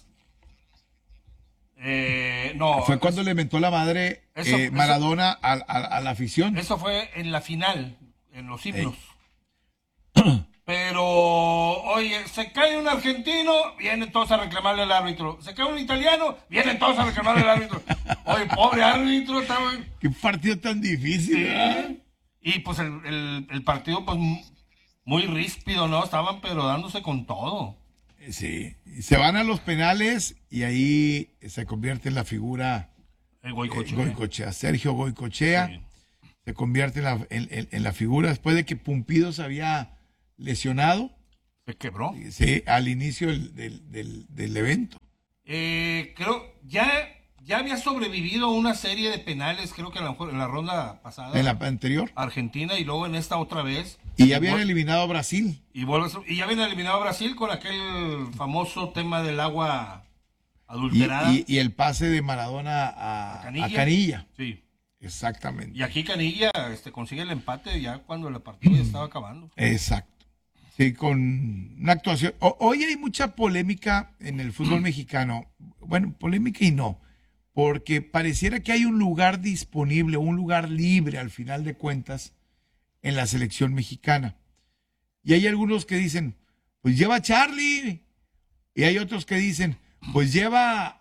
Eh, no. Fue cuando le mentó la madre Eso- eh, eso- Maradona a, a- a la afición. Eso fue en la final, en los himnos. Pero, oye, se cae un argentino, vienen todos a reclamarle al árbitro. Se cae un italiano, vienen todos a reclamarle al árbitro. Oye, pobre árbitro, está muy- Qué partido tan difícil, Sí. ¿verdad? Y pues el, el- el partido, pues muy ríspido, ¿no? Estaban pero dándose con todo. Sí, se van a los penales y ahí se convierte en la figura El Goicochea. eh, Goicochea. Sergio Goicochea sí. se convierte en la, en, en, en la figura después de que Pumpido se había lesionado. Se quebró. Sí, al inicio del, del, del, del evento. Eh, creo, ya, ya había sobrevivido una serie de penales, creo que a lo mejor en la ronda pasada. En la anterior. Argentina y luego en esta otra vez. Y ya habían eliminado a Brasil. Y, vuelve, y ya habían eliminado a Brasil con aquel famoso tema del agua adulterada. Y, y, y el pase de Maradona a, a, Canilla. a Canilla. Sí. Exactamente. Y aquí Canilla este, consigue el empate ya cuando el partido ya estaba acabando. Exacto. Sí, con una actuación. O, hoy hay mucha polémica en el fútbol mexicano. Bueno, polémica y no. Porque pareciera que hay un lugar disponible, un lugar libre al final de cuentas en la selección mexicana. Y hay algunos que dicen, pues lleva a Charlie. Y hay otros que dicen, pues lleva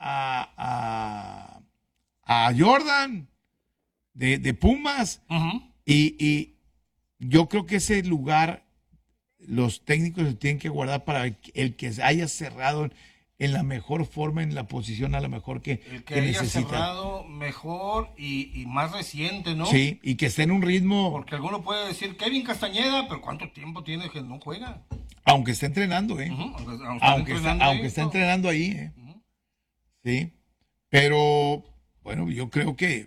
a, a, a Jordan de, de Pumas. Uh-huh. Y, y yo creo que ese lugar los técnicos se tienen que guardar para el que haya cerrado en la mejor forma, en la posición a lo mejor que, el que, que haya necesita. cerrado mejor y, y más reciente, ¿no? Sí, y que esté en un ritmo. Porque alguno puede decir Kevin Castañeda, pero ¿cuánto tiempo tiene que no juega? Aunque esté entrenando, ¿eh? Uh-huh, aunque, aunque, aunque, está, está, ahí, aunque está entrenando ahí, ¿eh? Uh-huh. Sí. Pero, bueno, yo creo que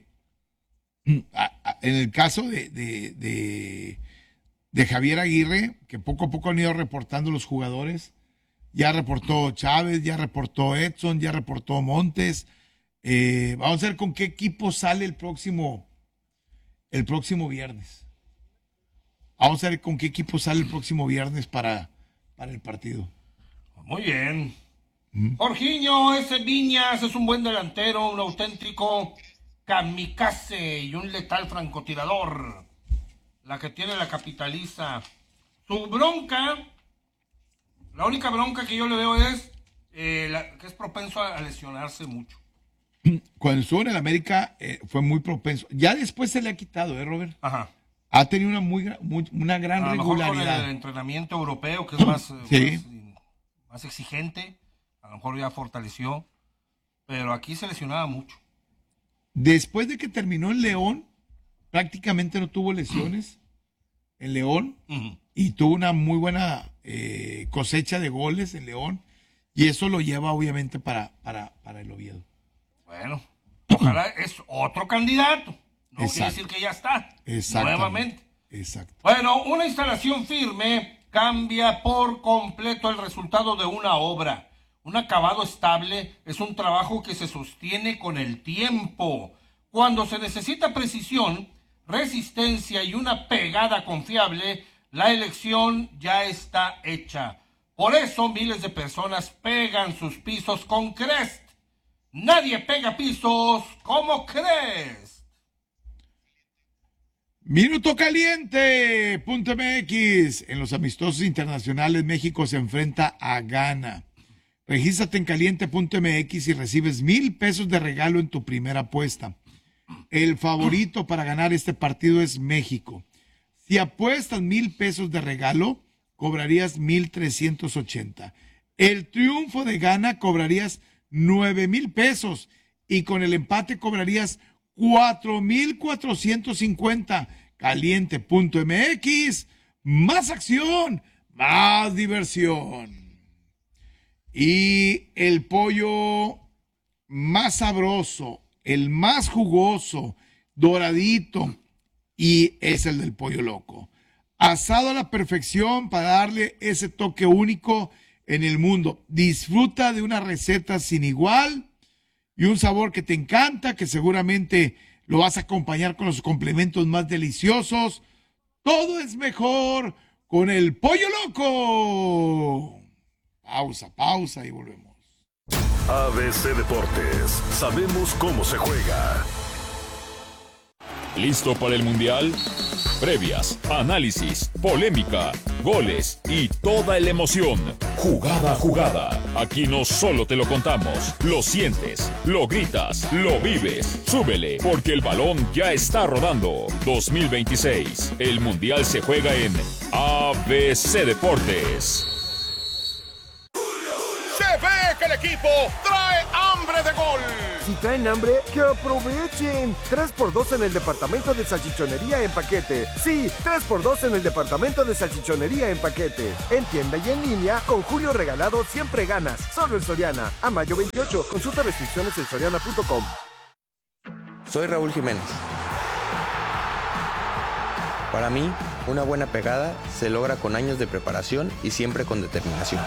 a, a, en el caso de, de, de, de Javier Aguirre, que poco a poco han ido reportando los jugadores. Ya reportó Chávez, ya reportó Edson, ya reportó Montes. Eh, vamos a ver con qué equipo sale el próximo, el próximo viernes. Vamos a ver con qué equipo sale el próximo viernes para, para el partido. Muy bien. ¿Mm? Jorginho, ese Viñas es un buen delantero, un auténtico kamikaze y un letal francotirador. La que tiene la capitaliza. Su bronca... La única bronca que yo le veo es eh, la, que es propenso a, a lesionarse mucho. Cuando estuvo en el América eh, fue muy propenso. Ya después se le ha quitado, ¿eh, Robert? Ajá. Ha tenido una muy, muy una gran a regularidad. A lo mejor con el entrenamiento europeo, que es más, sí. más, más exigente, a lo mejor ya fortaleció, pero aquí se lesionaba mucho. Después de que terminó en León, prácticamente no tuvo lesiones en León. Uh-huh. Y tuvo una muy buena eh, cosecha de goles en León. Y eso lo lleva obviamente para, para, para el Oviedo. Bueno, ojalá es otro candidato. No Exacto. quiere decir que ya está. Nuevamente. Exacto. Bueno, una instalación firme cambia por completo el resultado de una obra. Un acabado estable es un trabajo que se sostiene con el tiempo. Cuando se necesita precisión, resistencia y una pegada confiable, la elección ya está hecha. Por eso miles de personas pegan sus pisos con Crest. Nadie pega pisos como Crest. Minuto caliente punto M X. En los amistosos internacionales México se enfrenta a Ghana. Regístrate en caliente punto M X y recibes mil pesos de regalo en tu primera apuesta. El favorito para ganar este partido es México. Si apuestas mil pesos de regalo, cobrarías mil trescientos ochenta. El triunfo de Ghana cobrarías nueve mil pesos y con el empate cobrarías cuatro mil cuatrocientos cincuenta. caliente punto M X, más acción, más diversión. Y el pollo más sabroso, el más jugoso, doradito, y es el del Pollo Loco. Asado a la perfección para darle ese toque único en el mundo. Disfruta de una receta sin igual y un sabor que te encanta, que seguramente lo vas a acompañar con los complementos más deliciosos. Todo es mejor con el Pollo Loco. Pausa, pausa y volvemos. A B C Deportes, sabemos cómo se juega. ¿Listo para el Mundial? Previas, análisis, polémica, goles y toda la emoción. Jugada a jugada. Aquí no solo te lo contamos, lo sientes, lo gritas, lo vives. Súbele, porque el balón ya está rodando. dos mil veintiséis. El Mundial se juega en A B C Deportes. equipo trae hambre de gol. Si traen hambre, que aprovechen. tres por dos en el departamento de salchichonería en paquete. Sí, tres por dos en el departamento de salchichonería en paquete. En tienda y en línea, con Julio Regalado siempre ganas. Solo en Soriana. A mayo veintiocho. Consulta restricciones en soriana punto com. Soy Raúl Jiménez. Para mí, una buena pegada se logra con años de preparación y siempre con determinación.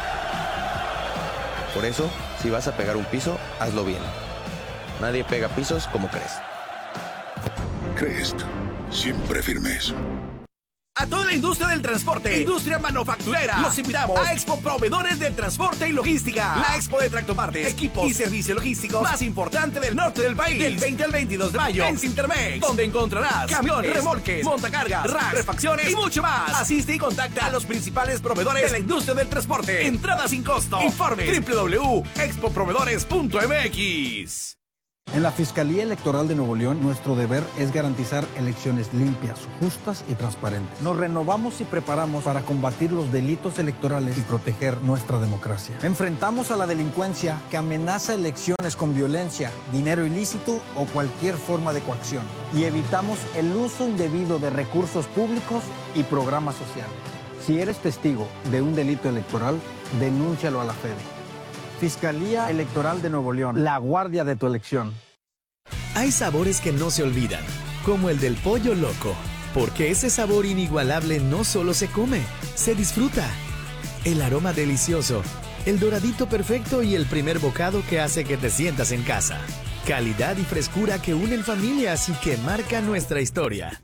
Por eso, si vas a pegar un piso, hazlo bien. Nadie pega pisos como crees. Crest, siempre firmes. A toda la industria del transporte, industria manufacturera, los invitamos a Expo Proveedores del Transporte y Logística. La Expo de tractopartes, equipos y servicios logísticos más importante del norte del país. Del veinte al veintidós de mayo en Cintermex, donde encontrarás camiones, remolques, montacargas, racks, refacciones y mucho más. Asiste y contacta a los principales proveedores de la industria del transporte. Entrada sin costo. Informe doble u doble u doble u punto expo proveedores punto m x. En la Fiscalía Electoral de Nuevo León, nuestro deber es garantizar elecciones limpias, justas y transparentes. Nos renovamos y preparamos para combatir los delitos electorales y proteger nuestra democracia. Enfrentamos a la delincuencia que amenaza elecciones con violencia, dinero ilícito o cualquier forma de coacción. Y evitamos el uso indebido de recursos públicos y programas sociales. Si eres testigo de un delito electoral, denúncialo a la Fede. Fiscalía Electoral de Nuevo León, la guardia de tu elección. Hay sabores que no se olvidan, como el del pollo loco, porque ese sabor inigualable no solo se come, se disfruta. El aroma delicioso, el doradito perfecto y el primer bocado que hace que te sientas en casa. Calidad y frescura que unen familias y que marcan nuestra historia.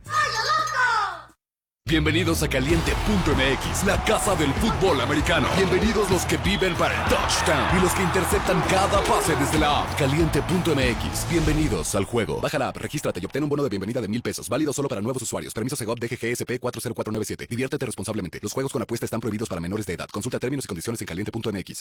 Bienvenidos a Caliente punto m x, la casa del fútbol americano. Bienvenidos los que viven para el touchdown y los que interceptan cada pase desde la app. Caliente punto m x, bienvenidos al juego. Baja la app, regístrate y obtén un bono de bienvenida de mil pesos. Válido solo para nuevos usuarios. Permiso Segov D G G S P cuatro cero cuatro nueve siete. Diviértete responsablemente. Los juegos con apuesta están prohibidos para menores de edad. Consulta términos y condiciones en caliente punto m x.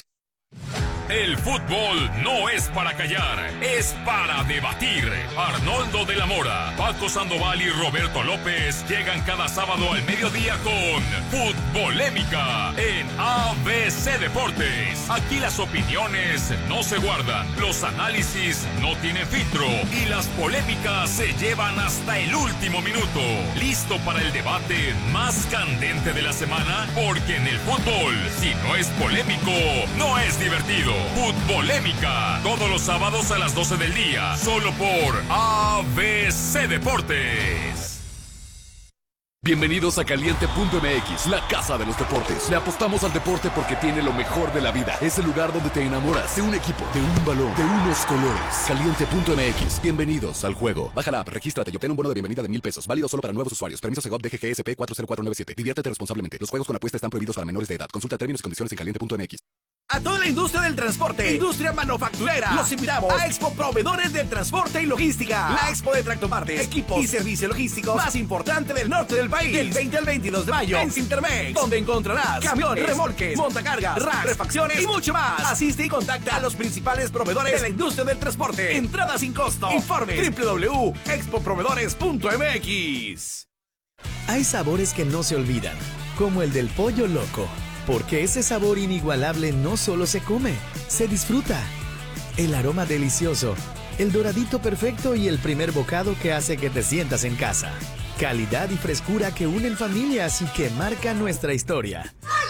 El fútbol no es para callar, es para debatir. Arnoldo de la Mora, Paco Sandoval y Roberto López llegan cada sábado al mediodía con Futbolémica en A B C Deportes. Aquí las opiniones no se guardan, los análisis no tienen filtro y las polémicas se llevan hasta el último minuto. ¿Listo para el debate más candente de la semana? Porque en el fútbol, si no es polémico, no es divertido. Futbolémica, todos los sábados a las doce del día, solo por A B C Deportes. Bienvenidos a Caliente punto m x, la casa de los deportes. Le apostamos al deporte porque tiene lo mejor de la vida. Es el lugar donde te enamoras de un equipo, de un balón, de unos colores. Caliente punto m x, bienvenidos al juego. Baja la app, regístrate y obtén un bono de bienvenida de mil pesos. Válido solo para nuevos usuarios. Permiso Segov D G G S P cuatro cero cuatro nueve siete. Diviértete responsablemente. Los juegos con apuesta están prohibidos para menores de edad. Consulta términos y condiciones en caliente punto m x. A toda la industria del transporte, industria manufacturera, los invitamos a Expo Proveedores del Transporte y Logística. La Expo de tractopartes, equipos y servicios logísticos más importante del norte del país. Del veinte al veintidós de mayo en Cintermex, donde encontrarás camiones, remolques, montacargas, racks, refacciones y mucho más. Asiste y contacta a los principales proveedores de la industria del transporte. Entrada sin costo. Informe doble u doble u doble u punto expo proveedores punto m x. Hay sabores que no se olvidan, como el del pollo loco, porque ese sabor inigualable no solo se come, se disfruta. El aroma delicioso, el doradito perfecto y el primer bocado que hace que te sientas en casa. Calidad y frescura que unen familias y que marcan nuestra historia.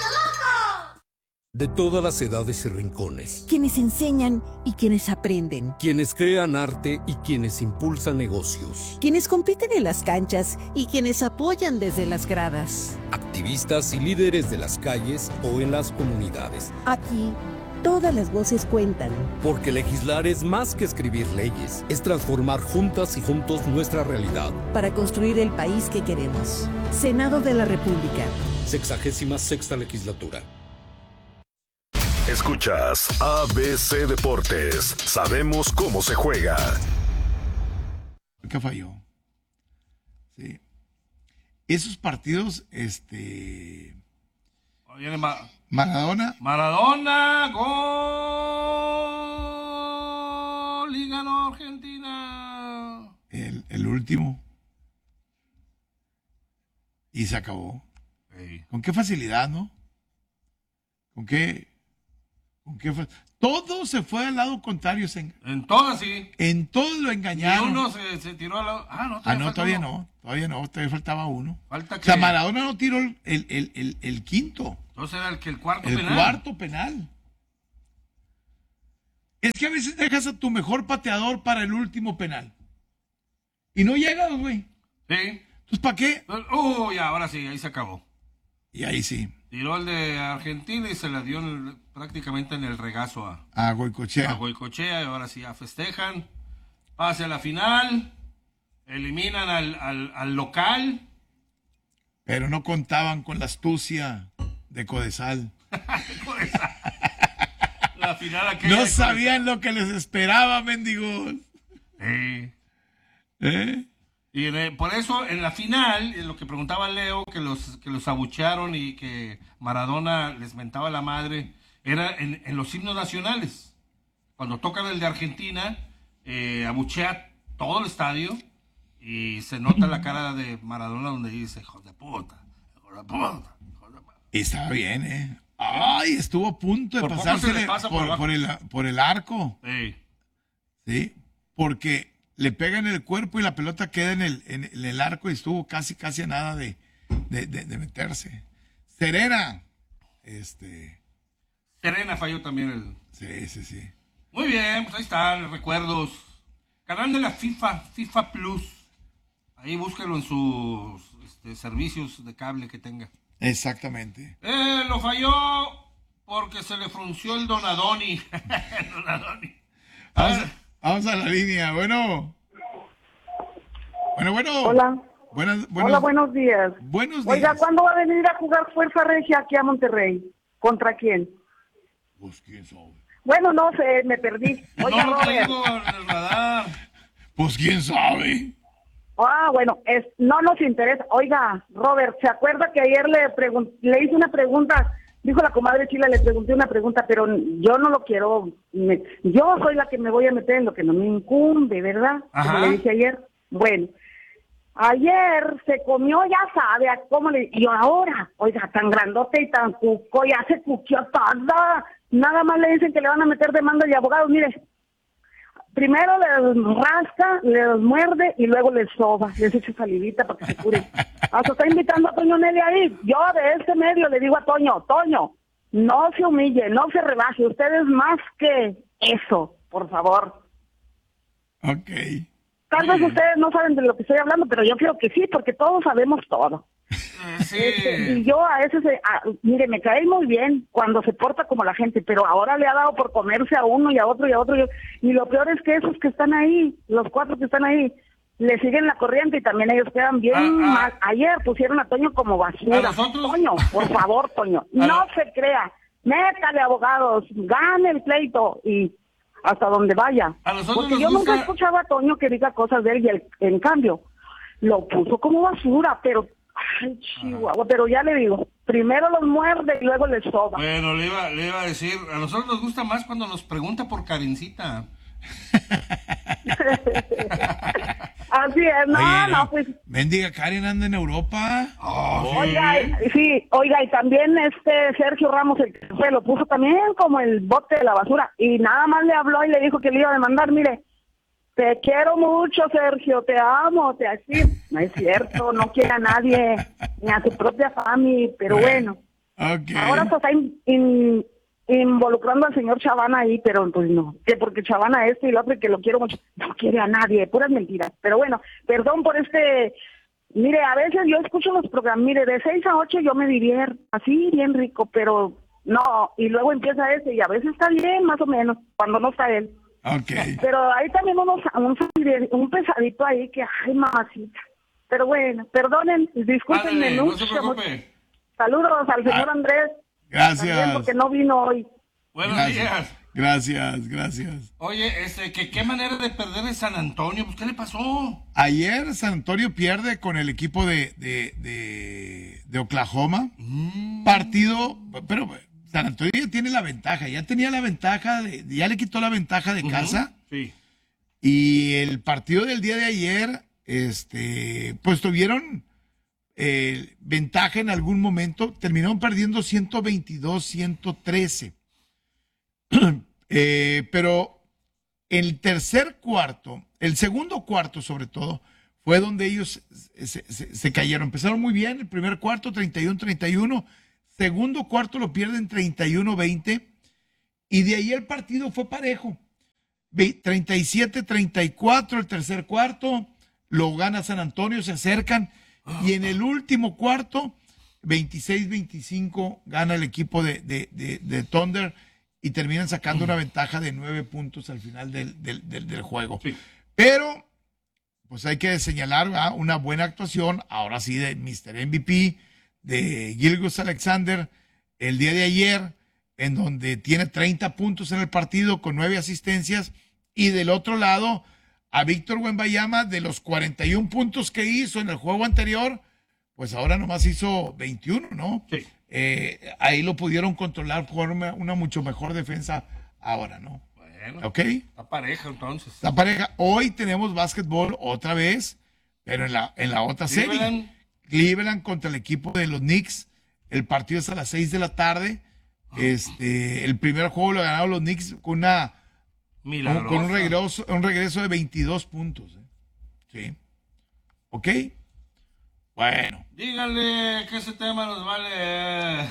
De todas las edades y rincones. Quienes enseñan y quienes aprenden. Quienes crean arte y quienes impulsan negocios. Quienes compiten en las canchas y quienes apoyan desde las gradas. Activistas y líderes de las calles o en las comunidades. Aquí, todas las voces cuentan. Porque legislar es más que escribir leyes. Es transformar juntas y juntos nuestra realidad. Para construir el país que queremos. Senado de la República. Sexagésima sexta legislatura. Escuchas A B C Deportes. Sabemos cómo se juega. ¿Qué falló? Sí. Esos partidos, este... Viene Ma Maradona. Maradona, gol. Y ganó Argentina. El, el último. Y se acabó. Hey. ¿Con qué facilidad, no? ¿Con qué... ¿Con qué fue? Todo se fue al lado contrario. Se... En todas, sí. En todo lo engañaron. Y uno se, se tiró al lado. Ah, no, ah, no todavía uno. no. Todavía no, todavía faltaba uno. Falta que... O sea, Maradona no tiró el, el, el, el, el quinto. Entonces era el, que el cuarto el penal. El cuarto penal. Es que a veces dejas a tu mejor pateador para el último penal. Y no llegas, güey. Sí. Entonces, ¿para qué? Uh, ya, ahora sí, ahí se acabó. Y ahí sí. Tiró el de Argentina y se la dio en el, prácticamente en el regazo a, a Goicoechea. A Goicoechea, y ahora sí ya festejan. Pase a la final. Eliminan al, al, al local. Pero no contaban con la astucia de Codesal. Codesal. La final aquella no sabían lo que les esperaba, mendigos. Sí. ¿Eh? Y en, por eso en la final, en lo que preguntaba Leo, que los, que los abuchearon y que Maradona les mentaba la madre, era en, en los himnos nacionales. Cuando tocan el de Argentina, eh, abuchea todo el estadio y se nota la cara de Maradona donde dice, hijo de puta, hijo de puta, hijo de puta. Y estaba bien, ¿eh? Ay, estuvo a punto de por pasársele pasa por, por, por, el, por el arco. Sí. Sí, porque le pega en el cuerpo y la pelota queda en el, en, en el arco y estuvo casi, casi a nada de, de, de, de meterse. Serena. Este. Serena falló también el... Sí, sí, sí. Muy bien, pues ahí están los recuerdos. Canal de la FIFA, FIFA Plus. Ahí búsquelo en sus este, servicios de cable que tenga. Exactamente. Eh, lo falló porque se le frunció el Donadoni. el Donadoni. Vamos, vamos a la línea. Bueno. Bueno, bueno. Hola. Buenas, buenos, Hola, buenos días. Buenos días. Oiga, ¿cuándo va a venir a jugar Fuerza Regia aquí a Monterrey? ¿Contra quién? Pues quién sabe. Bueno, no sé, me perdí. Oiga, no lo Robert. tengo en el radar. Pues quién sabe. Ah, bueno, es, no nos interesa. Oiga, Robert, ¿se acuerda que ayer le pregun- le hice una pregunta? Dijo la comadre Chila, le pregunté una pregunta, pero yo no lo quiero. Me, yo soy la que me voy a meter en lo que no me incumbe, ¿verdad? Ajá. Como le dije ayer. Bueno, ayer se comió, ya sabe, a cómo le... Y ahora, oiga, tan grandote y tan cuco, ya se cuquió toda. Nada más le dicen que le van a meter demandas y abogados, mire. Primero les rasca, les muerde y luego les soba, les echa salivita para que se curen. Hasta está invitando a Toño Nelly ahí. Yo de este medio le digo a Toño, Toño, no se humille, no se rebaje, usted es más que eso, por favor. Ok. Tal vez ustedes no saben de lo que estoy hablando, pero yo creo que sí, porque todos sabemos todo. Sí. Este, y yo a ese, se, a, mire, me cae muy bien cuando se porta como la gente, pero ahora le ha dado por comerse a uno y a otro y a otro. Y, y lo peor es que esos que están ahí, los cuatro que están ahí, le siguen la corriente y también ellos quedan bien Ah, ah. mal. Ayer pusieron a Toño como basura. ¿A nosotros? Toño, por favor, Toño, A no lo- se crea. Métale abogados, gane el pleito y hasta donde vaya. A nosotros Porque nos yo gusta- nunca escuchaba a Toño que diga cosas de él y el- en cambio lo puso como basura, pero ay, Chihuahua, pero ya le digo, primero los muerde y luego les soba. Bueno, le iba, le iba a decir, a nosotros nos gusta más cuando nos pregunta por Karencita. Así es, no, Oye, no, pues, Mendiga Karen anda en Europa. oiga, y- sí, oiga, y también este Sergio Ramos, el que fue, lo puso también como el bote de la basura, y nada más le habló y le dijo que le iba a demandar, mire, te quiero mucho, Sergio, te amo, te así, no es cierto, no quiere a nadie, ni a su propia familia, pero bueno, Okay. ahora se está in- in- involucrando al señor Chavana ahí, pero pues no, que porque Chavana este y lo otro y que lo quiero mucho, no quiere a nadie, puras mentiras, pero bueno, perdón por este, mire, a veces yo escucho los programas, mire, de seis a ocho yo me divierto, así bien rico, pero no, y luego empieza ese y a veces está bien, más o menos, cuando no está él. Okay. Pero hay también unos, un, un pesadito ahí que, ay, mamacita. Pero bueno, perdonen, discúlpenme Ándale, no mucho. se preocupe. Saludos al señor Ah, Andrés. gracias. También porque no vino hoy. Buenos Gracias. días. Gracias, gracias. Oye, este, que qué manera de perder en San Antonio, pues ¿qué le pasó? Ayer San Antonio pierde con el equipo de, de, de, de Oklahoma. Mm. Partido, pero San Antonio ya tiene la ventaja, ya tenía la ventaja, de, ya le quitó la ventaja de Ujú, casa. Sí. Y el partido del día de ayer, este, pues tuvieron eh, ventaja en algún momento, terminaron perdiendo ciento veintidós a ciento trece. eh, pero el tercer cuarto, el segundo cuarto sobre todo, fue donde ellos se, se, se cayeron. Empezaron muy bien, el primer cuarto treinta y uno treinta y uno, segundo cuarto lo pierden treinta y uno veinte, y de ahí el partido fue parejo. treinta y siete treinta y cuatro el tercer cuarto, lo gana San Antonio, se acercan, y en el último cuarto, veintiséis veinticinco, gana el equipo de, de, de, de Thunder, y terminan sacando una ventaja de nueve puntos al final del, del, del, del juego. Sí. Pero, pues hay que señalar, ¿verdad?, una buena actuación, ahora sí, de mister M V P, de Gilgeous-Alexander, el día de ayer, en donde tiene treinta puntos en el partido con nueve asistencias, y del otro lado, a Víctor Wembanyama, de los cuarenta y uno puntos que hizo en el juego anterior, pues ahora nomás hizo veintiuno, ¿no? Sí. Eh, ahí lo pudieron controlar por una, una mucho mejor defensa ahora, ¿no? Bueno, ¿ok? Está pareja entonces. Está pareja. Hoy tenemos básquetbol otra vez, pero en la, en la otra Cleveland. serie. Cleveland contra el equipo de los Knicks. El partido es a las seis de la tarde. Este, el primer juego lo ganaron los Knicks con una con, con un regreso, un regreso de veintidós puntos. ¿eh? Sí. ¿Ok? Bueno. Dígale que ese tema nos vale.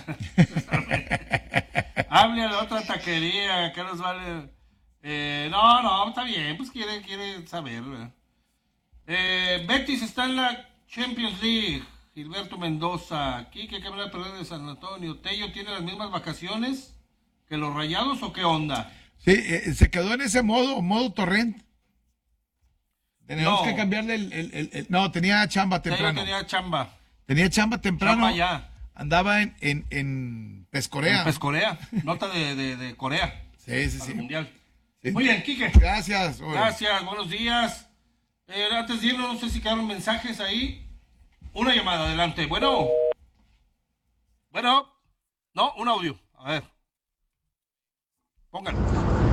Hable a la otra taquería, que nos vale. Eh, no, no, está bien, pues quiere, quiere saber. Eh, Betis está en la Champions League. Gilberto Mendoza, Quique, ¿qué van a perder de San Antonio? ¿Tello tiene las mismas vacaciones que los Rayados o qué onda? Sí, eh, se quedó en ese modo, modo torrent. Tenemos no. que cambiarle el, el, el, el... No, tenía chamba temprano. Tello tenía chamba. Tenía chamba temprano. Chamba ya. Andaba en, en, en Pescorea. En Pescorea, nota de, de, de Corea. Sí, sí, para sí. El mundial. Sí. Muy bien, Quique. Gracias. Oye. Gracias, buenos días. Eh, antes de irnos, no sé si quedaron mensajes ahí. Una llamada, adelante. Bueno. Bueno. No, un audio. A ver. Pónganlo.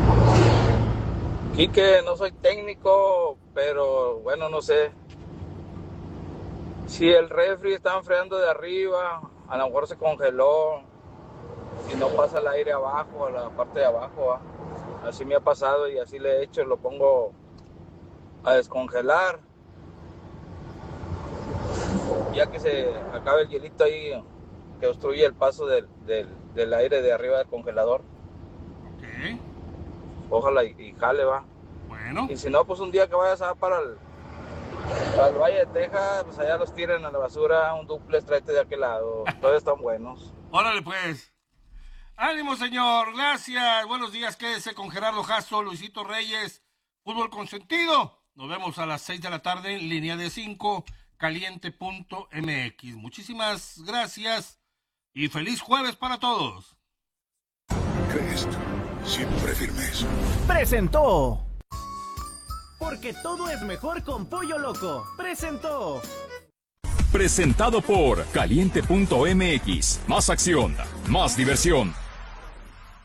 Quique, no soy técnico, pero bueno, no sé. Si el refri está enfriando de arriba, a lo mejor se congeló y no pasa el aire abajo, a la parte de abajo. ¿eh? Así me ha pasado y así le he hecho, lo pongo a descongelar. Ya que se acabe el hielito ahí que obstruye el paso del, del, del aire de arriba del congelador. Ok. Ojalá y, y jale, va. Bueno. Y si no, pues un día que vayas a para el, para el Valle de Texas, pues allá los tiren a la basura, un duplex, tráete de aquel lado. Todos están buenos. Órale, pues. Ánimo, señor. Gracias. Buenos días. Quédese con Gerardo Jasso, Luisito Reyes. Fútbol Consentido. Nos vemos a las seis de la tarde en línea de cinco. caliente punto m x. Muchísimas gracias y feliz jueves para todos. Crest, siempre firmes. Presentó. Porque todo es mejor con Pollo Loco. Presentó. Presentado por caliente punto m x. Más acción, más diversión.